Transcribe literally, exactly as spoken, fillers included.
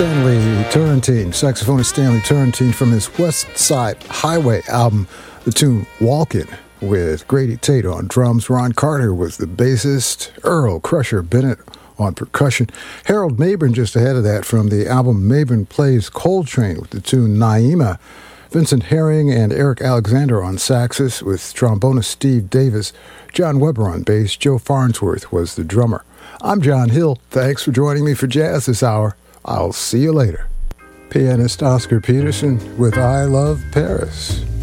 Stanley Turrentine, saxophonist Stanley Turrentine from his West Side Highway album, the tune Walkin', with Grady Tate on drums. Ron Carter was the bassist, Earl Crusher Bennett on percussion. Harold Mabern just ahead of that from the album Mabern Plays Coltrane with the tune Naima. Vincent Herring and Eric Alexander on saxes with trombonist Steve Davis. John Weber on bass. Joe Farnsworth was the drummer. I'm John Hill. Thanks for joining me for jazz this hour. I'll see you later. Pianist Oscar Peterson with I Love Paris.